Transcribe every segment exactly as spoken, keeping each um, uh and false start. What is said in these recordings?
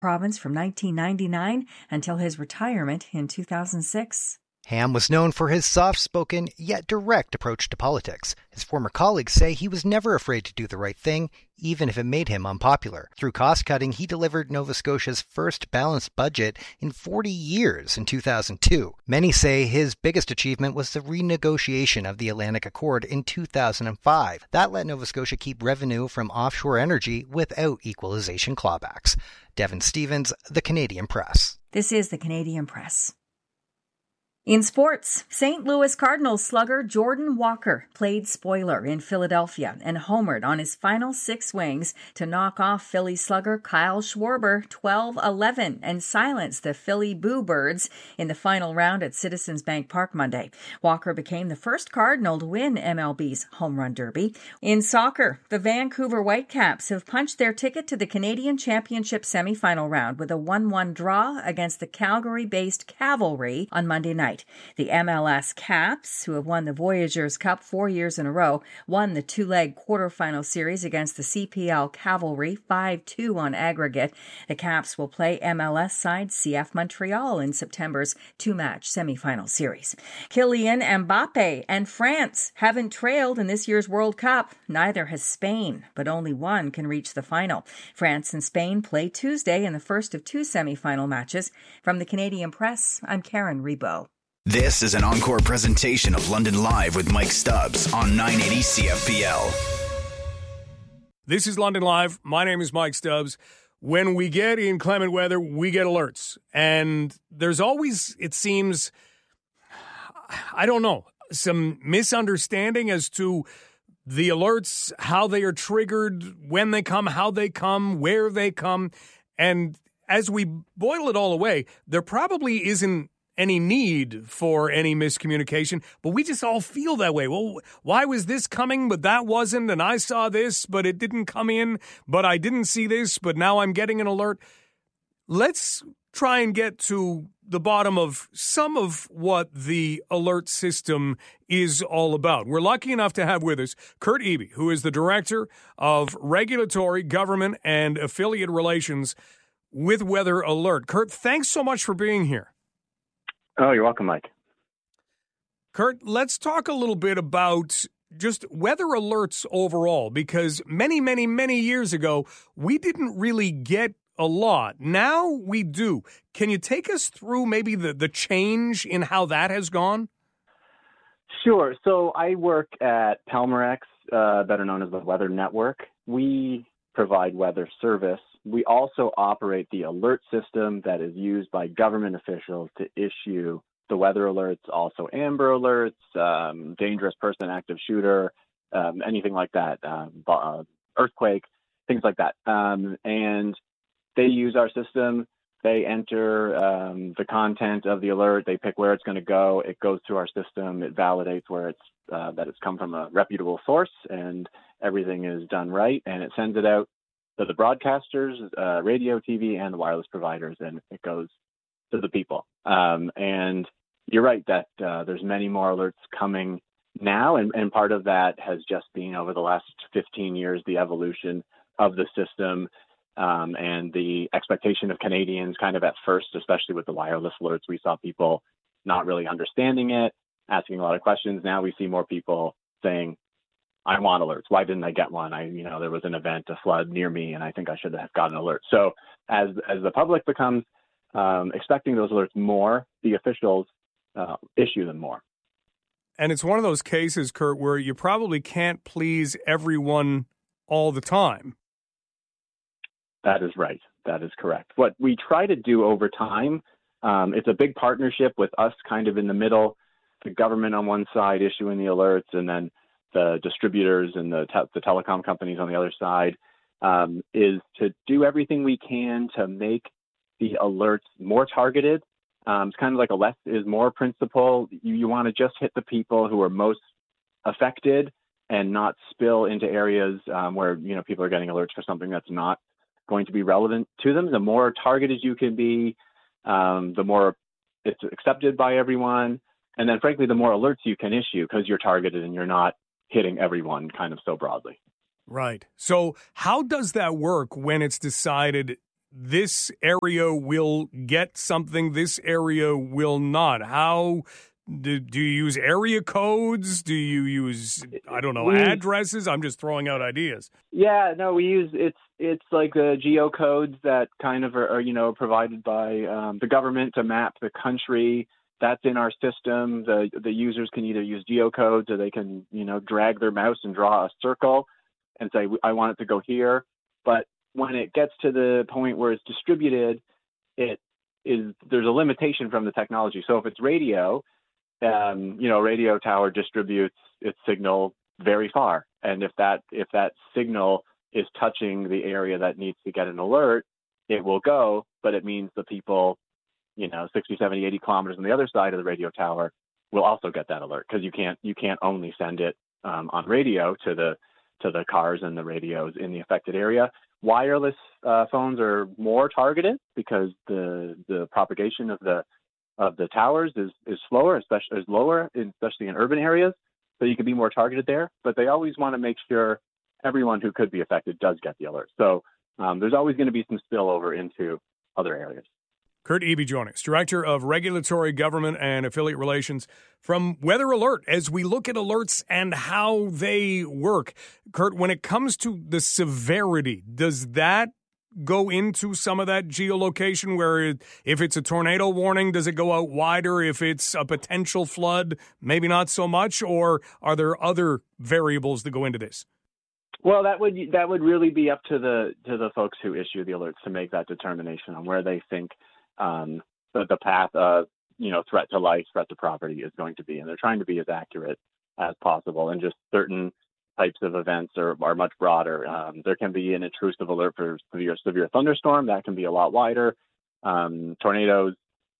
province from nineteen ninety-nine until his retirement in two thousand six. Ham was known for his soft-spoken, yet direct approach to politics. His former colleagues say he was never afraid to do the right thing, even if it made him unpopular. Through cost-cutting, he delivered Nova Scotia's first balanced budget in forty years in two thousand two. Many say his biggest achievement was the renegotiation of the Atlantic Accord in two thousand five. That let Nova Scotia keep revenue from offshore energy without equalization clawbacks. Devin Stevens, The Canadian Press. This is The Canadian Press. In sports, Saint Louis Cardinals slugger Jordan Walker played spoiler in Philadelphia and homered on his final six swings to knock off Philly slugger Kyle Schwarber twelve eleven and silence the Philly Boo Birds in the final round at Citizens Bank Park Monday. Walker became the first Cardinal to win M L B's Home Run Derby. In soccer, the Vancouver Whitecaps have punched their ticket to the Canadian Championship semifinal round with a one one draw against the Calgary-based Cavalry on Monday night. The M L S Caps, who have won the Voyageurs Cup four years in a row, won the two-leg quarterfinal series against the C P L Cavalry five two on aggregate. The Caps will play M L S side C F Montreal in September's two-match semifinal series. Kylian Mbappe and France haven't trailed in this year's World Cup. Neither has Spain, but only one can reach the final. France and Spain play Tuesday in the first of two semifinal matches. From the Canadian Press, I'm Karen Rebo. This is an encore presentation of London Live with Mike Stubbs on nine eighty C F P L. This is London Live. My name is Mike Stubbs. When we get inclement weather, we get alerts. And there's always, it seems, I don't know, some misunderstanding as to the alerts, how they are triggered, when they come, how they come, where they come. And as we boil it all away, there probably isn't any need for any miscommunication, but we just all feel that way. Well, why was this coming, but that wasn't, and I saw this, but it didn't come in, but I didn't see this, but now I'm getting an alert. Let's try and get to the bottom of some of what the alert system is all about. We're lucky enough to have with us Kurt Eby, who is the Director of Regulatory, Government, and Affiliate Relations with Weather Alert. Kurt, thanks so much for being here. Oh, you're welcome, Mike. Kurt, let's talk a little bit about just weather alerts overall, because many, many, many years ago, we didn't really get a lot. Now we do. Can you take us through maybe the, the change in how that has gone? Sure. So I work at Pelmerex, uh, better known as the Weather Network. We provide weather service. We also operate the alert system that is used by government officials to issue the weather alerts, also Amber Alerts, um, dangerous person, active shooter, um, anything like that, um, uh, earthquake, things like that. Um, and they use our system. They enter um, the content of the alert. They pick where it's going to go. It goes through our system. It validates where it's uh, that it's come from a reputable source, and everything is done right. And it sends it out to the broadcasters, uh, radio, T V, and the wireless providers, and it goes to the people. Um, and you're right that uh, there's many more alerts coming now, and, and part of that has just been over the last fifteen years, the evolution of the system um, and the expectation of Canadians kind of at first, especially with the wireless alerts, we saw people not really understanding it, asking a lot of questions. Now we see more people saying, I want alerts. Why didn't I get one? I, you know, there was an event, a flood near me, and I think I should have gotten an alert. So as as the public becomes um, expecting those alerts more, the officials uh, issue them more. And it's one of those cases, Kurt, where you probably can't please everyone all the time. That is right. That is correct. What we try to do over time, um, it's a big partnership with us kind of in the middle, the government on one side issuing the alerts, and then the distributors and the, te- the telecom companies on the other side, um, is to do everything we can to make the alerts more targeted. Um, it's kind of like a less is more principle. You, you want to just hit the people who are most affected and not spill into areas um, where, you know, people are getting alerts for something that's not going to be relevant to them. The more targeted you can be, um, the more it's accepted by everyone. And then, frankly, the more alerts you can issue because you're targeted and you're not hitting everyone kind of so broadly. Right. So how does that work when it's decided this area will get something, this area will not? How do, do you use area codes? Do you use, I don't know, we, addresses? I'm just throwing out ideas. Yeah, no, we use, it's it's like the geocodes that kind of are, are you know, provided by um, the government to map the country. That's in our system. The the users can either use geocodes or they can, you know, drag their mouse and draw a circle and say, I want it to go here. But when it gets to the point where it's distributed, it is there's a limitation from the technology. So if it's radio, um, you know, a radio tower distributes its signal very far. And if that if that signal is touching the area that needs to get an alert, it will go, but it means the people, you know, sixty, seventy, eighty kilometers on the other side of the radio tower will also get that alert, because you can't you can't only send it um, on radio to the to the cars and the radios in the affected area. Wireless uh, phones are more targeted because the the propagation of the of the towers is is slower, especially is lower, especially in urban areas. So you can be more targeted there. But they always want to make sure everyone who could be affected does get the alert. So um, there's always going to be some spillover into other areas. Kurt Eby joining us, Director of Regulatory Government and Affiliate Relations from Weather Alert. As we look at alerts and how they work, Kurt, when it comes to the severity, does that go into some of that geolocation where it, if it's a tornado warning, does it go out wider? If it's a potential flood, maybe not so much? Or are there other variables that go into this? Well, that would that would really be up to the to the folks who issue the alerts to make that determination on where they think um, the, the path of, you know, threat to life, threat to property is going to be. And they're trying to be as accurate as possible. And just certain types of events are, are much broader. Um, there can be an intrusive alert for severe, severe thunderstorm. That can be a lot wider. Um, tornadoes,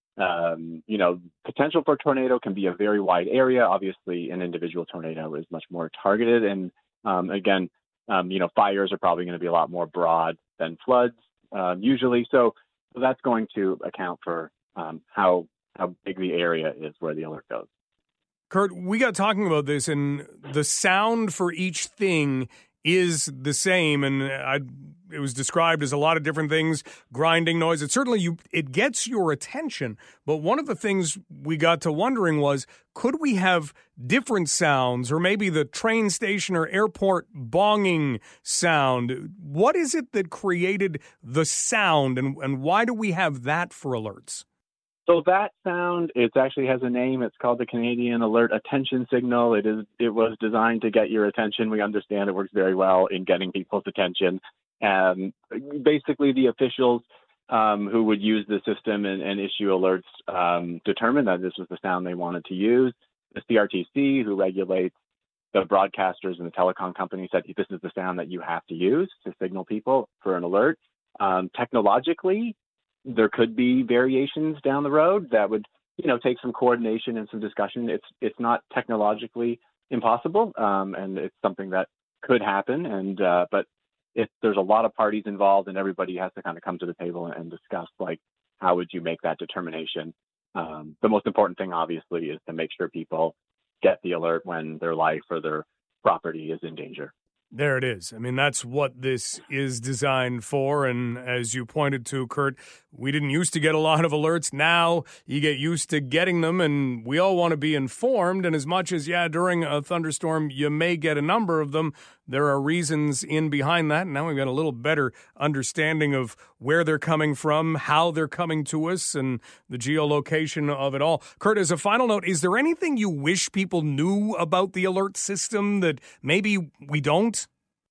um, you know, potential for tornado can be a very wide area. Obviously, an individual tornado is much more targeted. And um, again, um, you know, fires are probably going to be a lot more broad than floods um, usually. So, so that's going to account for um, how how big the area is where the alert goes. Kurt, we got talking about this, and the sound for each thing is the same, and I, it was described as a lot of different things, grinding noise. It certainly you, it gets your attention, but one of the things we got to wondering was, could we have different sounds, or maybe the train station or airport bonging sound? What is it that created the sound, and, and why do we have that for alerts? So that sound, it actually has a name. It's called the Canadian Alert Attention Signal. It is. It was designed to get your attention. We understand it works very well in getting people's attention. And basically, the officials um, who would use the system and, and issue alerts um, determined that this was the sound they wanted to use. The C R T C, who regulates the broadcasters and the telecom companies, said this is the sound that you have to use to signal people for an alert. Um, technologically, there could be variations down the road that would, you know, take some coordination and some discussion. It's it's not technologically impossible, um, and it's something that could happen. And uh, but if there's a lot of parties involved, and everybody has to kind of come to the table and discuss, like, how would you make that determination? Um, the most important thing, obviously, is to make sure people get the alert when their life or their property is in danger. There it is. I mean, that's what this is designed for. And as you pointed to, Kurt, we didn't used to get a lot of alerts. Now you get used to getting them, and we all want to be informed. And as much as, yeah, during a thunderstorm, you may get a number of them, there are reasons in behind that. And now we've got a little better understanding of where they're coming from, how they're coming to us, and the geolocation of it all. Kurt, as a final note, is there anything you wish people knew about the alert system that maybe we don't?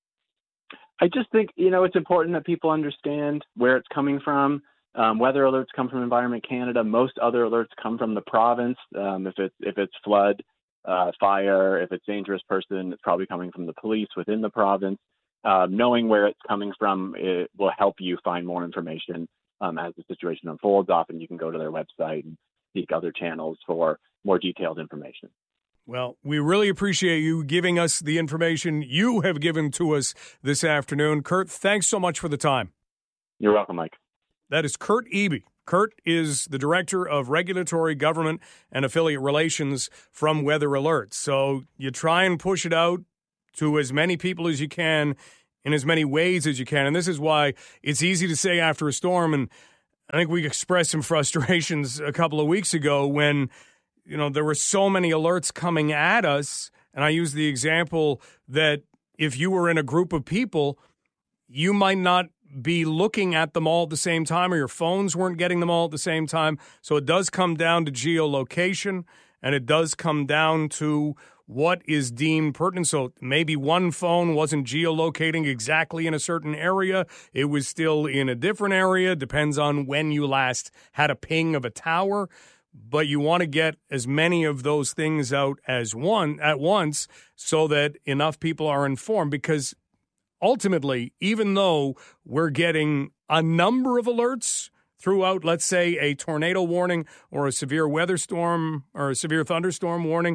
I just think, you know, it's important that people understand where it's coming from. Um, weather alerts come from Environment Canada. Most other alerts come from the province. Um, if it's if it's flood, uh, fire, if it's dangerous person, it's probably coming from the police within the province. Uh, knowing where it's coming from, it will help you find more information um, as the situation unfolds. Often you can go to their website and seek other channels for more detailed information. Well, we really appreciate you giving us the information you have given to us this afternoon. Kurt, thanks so much for the time. You're welcome, Mike. That is Kurt Eby. Kurt is the Director of Regulatory Government and Affiliate Relations from Weather Alert. So you try and push it out to as many people as you can in as many ways as you can. And this is why it's easy to say after a storm, and I think we expressed some frustrations a couple of weeks ago when, you know, there were so many alerts coming at us. And I use the example that if you were in a group of people, you might not be looking at them all at the same time, or your phones weren't getting them all at the same time. So it does come down to geolocation, and it does come down to what is deemed pertinent. So maybe one phone wasn't geolocating exactly in a certain area. It was still in a different area. Depends on when you last had a ping of a tower. But you want to get as many of those things out as one at once so that enough people are informed, because ultimately, even though we're getting a number of alerts throughout, let's say, a tornado warning or a severe weather storm or a severe thunderstorm warning,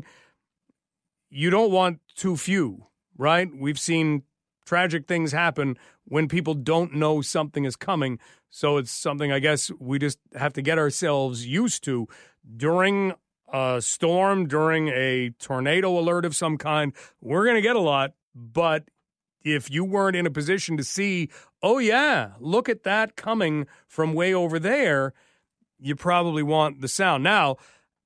you don't want too few, right? We've seen tragic things happen when people don't know something is coming. So it's something I guess we just have to get ourselves used to. During a storm, during a tornado alert of some kind, we're going to get a lot. But if you weren't in a position to see, oh, yeah, look at that coming from way over there, you probably want the sound. Now,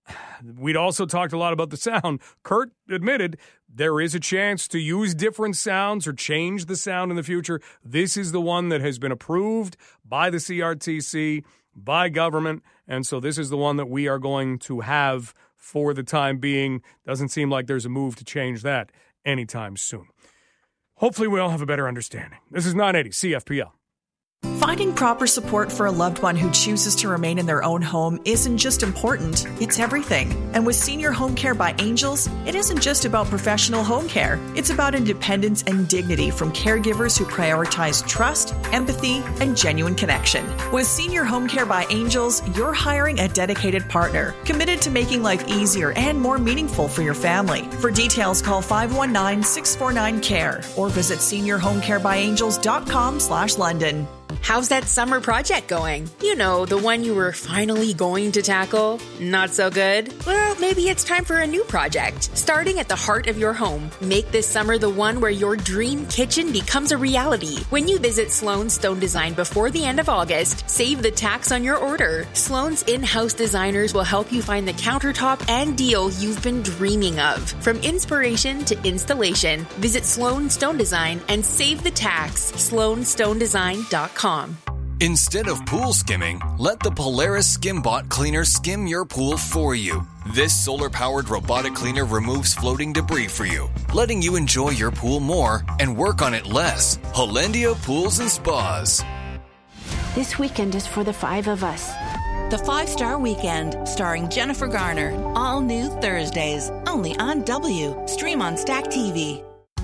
we'd also talked a lot about the sound. Kurt admitted there is a chance to use different sounds or change the sound in the future. This is the one that has been approved by the C R T C, by government, and so this is the one that we are going to have for the time being. Doesn't seem like there's a move to change that anytime soon. Hopefully we all have a better understanding. This is nine eighty C F P L. Finding proper support for a loved one who chooses to remain in their own home isn't just important, it's everything. And with Senior Home Care by Angels, it isn't just about professional home care. It's about independence and dignity from caregivers who prioritize trust, empathy, and genuine connection. With Senior Home Care by Angels, you're hiring a dedicated partner, committed to making life easier and more meaningful for your family. For details, call five one nine, six four nine, C A R E or visit senior home care by angels dot com slash London. How's that summer project going? You know, the one you were finally going to tackle? Not so good? Well, maybe it's time for a new project. Starting at the heart of your home, make this summer the one where your dream kitchen becomes a reality. When you visit Sloan Stone Design before the end of August, save the tax on your order. Sloan's in-house designers will help you find the countertop and deal you've been dreaming of. From inspiration to installation, visit Sloan Stone Design and save the tax. sloan stone design dot com. Instead of pool skimming, let the Polaris SkimBot cleaner skim your pool for you. This solar-powered robotic cleaner removes floating debris for you, letting you enjoy your pool more and work on it less. Hollandia Pools and Spas. This weekend is for the five of us. The Five-Star Weekend, starring Jennifer Garner. All new Thursdays, only on W. Stream on Stack T V.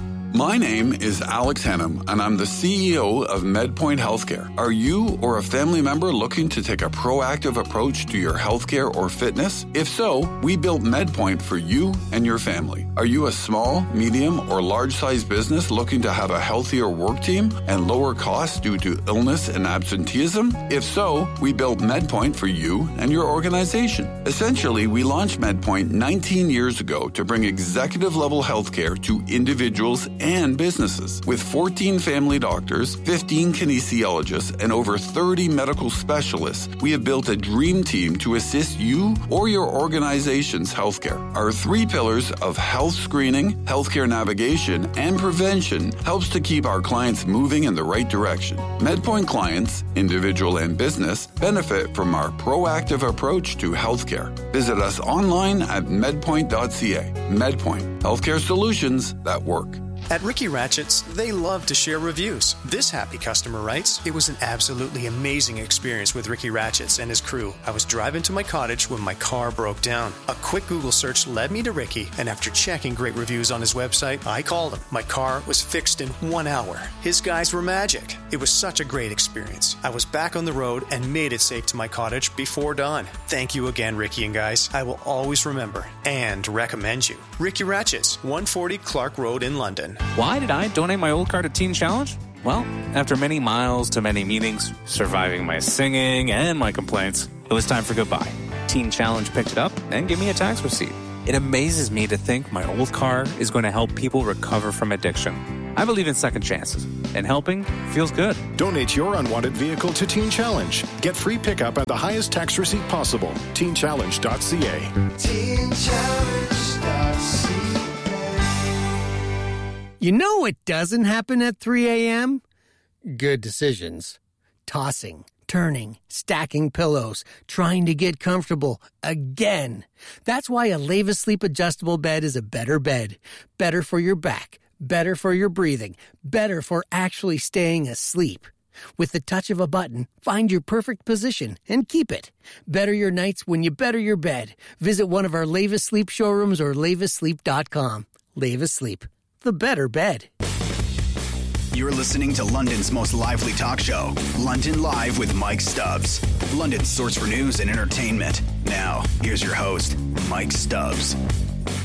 My name is Alex Hannum, and I'm the C E O of MedPoint Healthcare. Are you or a family member looking to take a proactive approach to your healthcare or fitness? If so, we built MedPoint for you and your family. Are you a small, medium, or large-sized business looking to have a healthier work team and lower costs due to illness and absenteeism? If so, we built MedPoint for you and your organization. Essentially, we launched MedPoint nineteen years ago to bring executive-level healthcare to individuals and businesses. With fourteen family doctors, fifteen kinesiologists, and over thirty medical specialists, we have built a dream team to assist you or your organization's healthcare. Our three pillars of health screening, healthcare navigation, and prevention helps to keep our clients moving in the right direction. MedPoint clients, individual and business, benefit from our proactive approach to healthcare. Visit us online at medpoint dot c a. MedPoint, healthcare solutions that work. At Ricky Ratchett's, they love to share reviews. This happy customer writes, "It was an absolutely amazing experience with Ricky Ratchett's and his crew. I was driving to my cottage when my car broke down. A quick Google search led me to Ricky, and after checking great reviews on his website, I called him. My car was fixed in one hour. His guys were magic. It was such a great experience. I was back on the road and made it safe to my cottage before dawn. Thank you again, Ricky and guys. I will always remember and recommend you. Ricky Ratchett's, one forty Clark Road in London." Why did I donate my old car to Teen Challenge? Well, after many miles to many meetings, surviving my singing and my complaints, it was time for goodbye. Teen Challenge picked it up and gave me a tax receipt. It amazes me to think my old car is going to help people recover from addiction. I believe in second chances, and helping feels good. Donate your unwanted vehicle to Teen Challenge. Get free pickup at the highest tax receipt possible. teen challenge dot c a. teen challenge dot c a. You know what doesn't happen at three a.m.? Good decisions. Tossing, turning, stacking pillows, trying to get comfortable again. That's why a Leva Sleep adjustable bed is a better bed. Better for your back, better for your breathing, better for actually staying asleep. With the touch of a button, find your perfect position and keep it. Better your nights when you better your bed. Visit one of our Leva Sleep showrooms or leva sleep dot com. Leva Sleep, the better bed. You're listening to London's most lively talk show, London Live with Mike Stubbs. London's source for news and entertainment. Now, here's your host, Mike Stubbs.